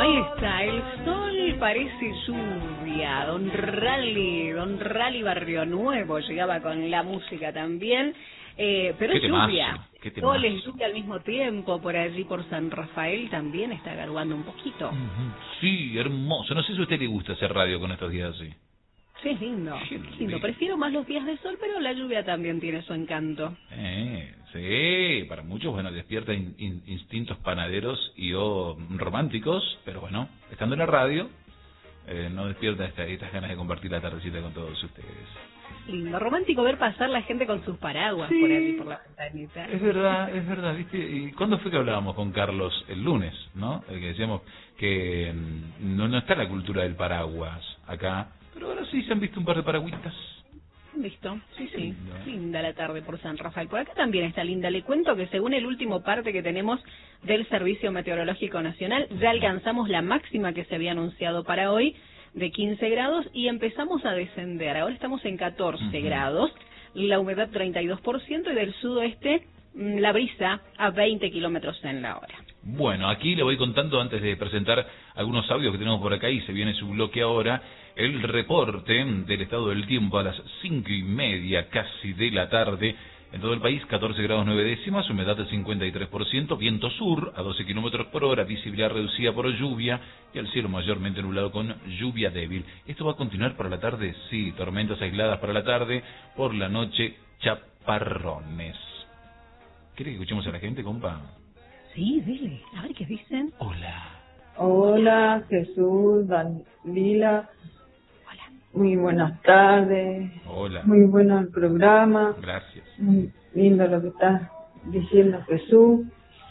Ahí está, el sol parece lluvia. Don Rally Barrio Nuevo llegaba con la música también. Pero es lluvia, sol es lluvia al mismo tiempo. Por allí por San Rafael también está garguando un poquito. Sí, hermoso. No sé si a usted le gusta hacer radio con estos días así. Sí, es lindo, lindo. Prefiero más los días de sol, pero la lluvia también tiene su encanto. Sí, para muchos, bueno, despierta instintos panaderos y románticos, pero bueno, estando en la radio, no despierta estas ganas de compartir la tardecita con todos ustedes. Lindo, romántico ver pasar la gente con sus paraguas por allí, por la ventanita. Es verdad, ¿viste? ¿Y cuándo fue que hablábamos con Carlos? El lunes, ¿no? El que decíamos que no está la cultura del paraguas acá, pero ahora sí se han visto un par de paragüitas. ¿Listo? Sí. Linda la tarde por San Rafael. Por acá también está linda. Le cuento que según el último parte que tenemos del Servicio Meteorológico Nacional, ya alcanzamos la máxima que se había anunciado para hoy, de 15 grados, y empezamos a descender. Ahora estamos en 14 grados, la humedad 32%, y del sudoeste la brisa a 20 kilómetros en la hora. Bueno, aquí le voy contando, antes de presentar algunos audios que tenemos por acá, y se viene su bloque ahora, el reporte del estado del tiempo a las 5:30 casi de la tarde. En todo el país, 14 grados 9 décimas, humedad del 53%, viento sur a 12 kilómetros por hora, visibilidad reducida por lluvia y el cielo mayormente nublado con lluvia débil. ¿Esto va a continuar para la tarde? Sí, tormentas aisladas para la tarde, por la noche chaparrones. ¿Quiere que escuchemos a la gente, compa? Sí, dile, a ver qué dicen. Hola, Jesús, Dalila. Muy buenas tardes. Hola. Muy bueno el programa. Gracias. Muy lindo lo que está diciendo Jesús.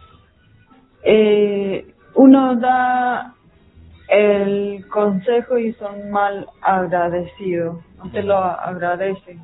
Uno da el consejo y son mal agradecidos. No te lo agradecen.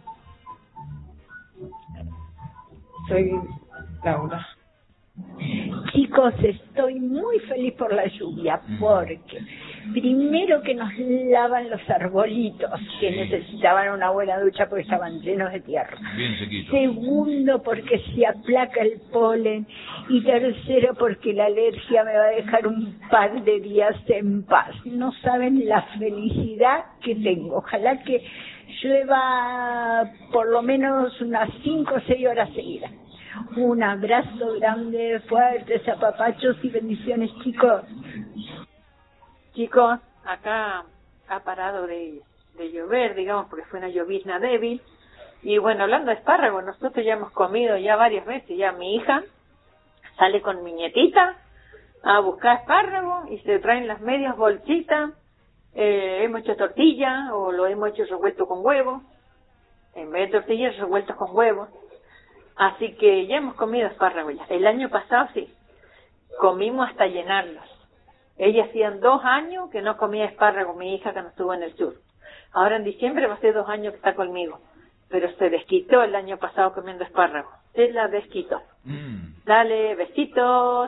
Soy Laura. Chicos, estoy muy feliz por la lluvia, porque primero que nos lavan los arbolitos, que necesitaban una buena ducha porque estaban llenos de tierra. Bien sequito. Segundo, porque se aplaca el polen. Y tercero, porque la alergia me va a dejar un par de días en paz. No saben la felicidad que tengo. Ojalá que llueva por lo menos unas 5 o 6 horas seguidas. Un abrazo grande, fuertes apapachos y bendiciones, chicos. Chicos, acá ha parado de llover, digamos, porque fue una llovizna débil. Y bueno, hablando de espárragos, nosotros ya hemos comido ya varias veces. Ya mi hija sale con mi nietita a buscar espárragos y se traen las medias bolsitas. Hemos hecho tortilla o lo hemos hecho revuelto con huevos. En vez de tortillas, revueltos con huevos. Así que ya hemos comido espárragos ya. El año pasado sí, comimos hasta llenarlos. Ella hacían 2 años que no comía espárragos, mi hija, que no estuvo en el sur. Ahora en diciembre va a ser 2 años que está conmigo. Pero se desquitó el año pasado comiendo espárragos. Se la desquitó. Dale, besitos.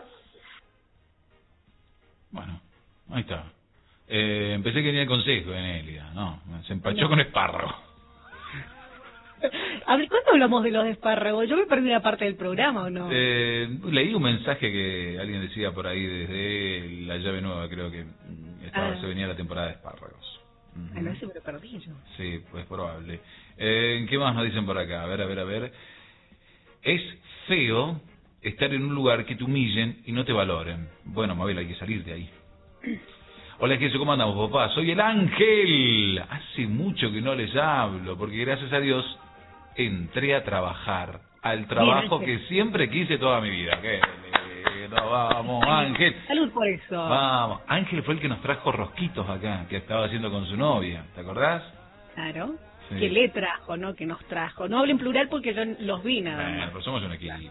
Bueno, ahí está. Empecé que tenía el consejo, Enelia. No, se empachó con espárragos. A ver, ¿cuándo hablamos de los espárragos? Yo me perdí una parte del programa, ¿o no? Leí un mensaje que alguien decía por ahí desde la llave nueva, creo que se venía la temporada de espárragos. A ver si me lo perdí yo. Sí, pues probable. ¿Qué más nos dicen por acá? A ver. Es feo estar en un lugar que te humillen y no te valoren. Bueno, Mabel, hay que salir de ahí. Hola, Jesús, ¿cómo andamos, papá? Soy el Ángel. Hace mucho que no les hablo, porque gracias a Dios entré a trabajar, al trabajo que siempre quise toda mi vida. ¡Qué lindo! Vamos, Ángel. Salud por eso. Vamos. Ángel fue el que nos trajo rosquitos acá, que estaba haciendo con su novia. ¿Te acordás? Claro. Sí. Que le trajo, ¿no? Que nos trajo. No hablo en plural porque yo los vi nada más. Bueno, pero somos un equipo.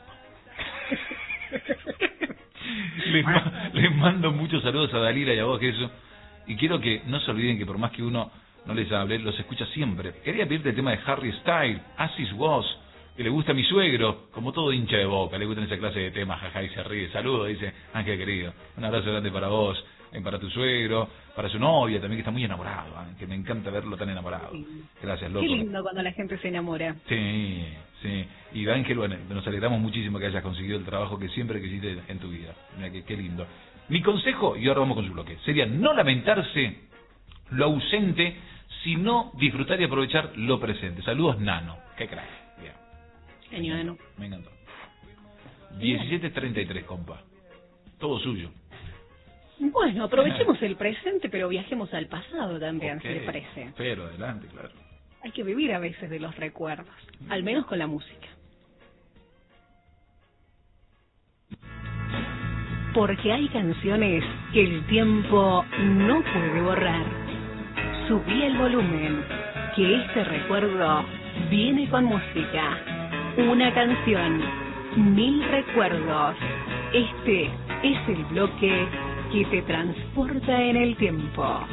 Les mando muchos saludos a Dalila y a vos, Jesús. Y quiero que no se olviden que por más que uno no les hable, los escucha siempre. Quería pedirte el tema de Harry Styles, As It Was, que le gusta a mi suegro, como todo hincha de Boca, le gustan esa clase de temas, jaja, y se ríe. Saludos, dice Ángel querido. Un abrazo grande para vos, para tu suegro, para su novia también, que está muy enamorado, que me encanta verlo tan enamorado. Gracias, loco. Qué lindo cuando la gente se enamora. Sí. Y de Ángel, bueno, nos alegramos muchísimo que hayas conseguido el trabajo que siempre quisiste en tu vida. Mira, qué lindo. Mi consejo, y ahora vamos con su bloque, sería no lamentarse lo ausente, sino disfrutar y aprovechar lo presente. Saludos, Nano. Qué crack. Bien. Genio, Nano. Me encantó. 17:33, compa. Todo suyo. Bueno, aprovechemos el presente, pero viajemos al pasado también, si le parece. Pero adelante, claro. Hay que vivir a veces de los recuerdos, al menos con la música. Porque hay canciones que el tiempo no puede borrar. Subí el volumen, que este recuerdo viene con música. Una canción, 1000 recuerdos. Este es el bloque que te transporta en el tiempo.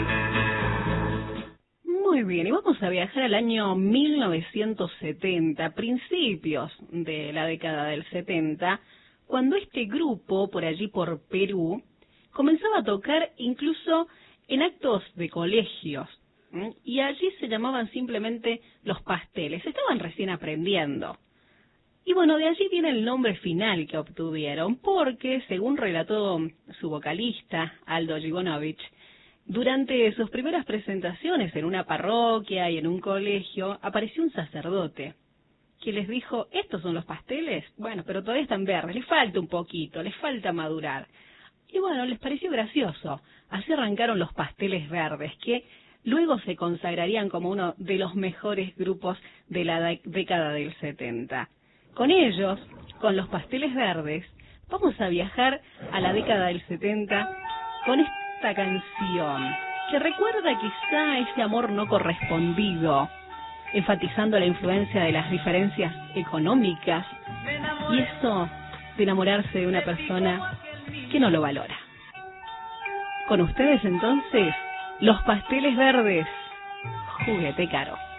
Muy bien, y vamos a viajar al año 1970, principios de la década del 70, cuando este grupo, por allí por Perú, comenzaba a tocar incluso en actos de colegios, y allí se llamaban simplemente Los Pasteles, estaban recién aprendiendo. Y bueno, de allí viene el nombre final que obtuvieron, porque, según relató su vocalista, Aldo Gibonovich, durante sus primeras presentaciones en una parroquia y en un colegio, apareció un sacerdote que les dijo, ¿estos son los pasteles? Bueno, pero todavía están verdes, les falta un poquito, les falta madurar. Y bueno, les pareció gracioso. Así arrancaron Los Pasteles Verdes, que luego se consagrarían como uno de los mejores grupos de la década del 70. Con ellos, con Los Pasteles Verdes, vamos a viajar a la década del 70 con esta canción, que recuerda quizá ese amor no correspondido, enfatizando la influencia de las diferencias económicas y eso de enamorarse de una persona que no lo valora. Con ustedes entonces, Los Pasteles Verdes, Juguete Caro.